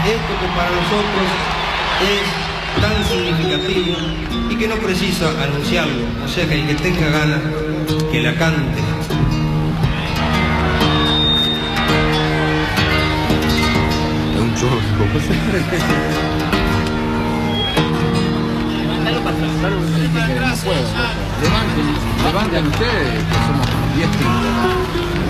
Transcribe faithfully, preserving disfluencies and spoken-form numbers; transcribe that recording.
esto que para nosotros es tan significativo y que no precisa anunciarlo, o sea que el que tenga ganas que la cante. Es un chorro, levanten, levanten ustedes, que somos diez.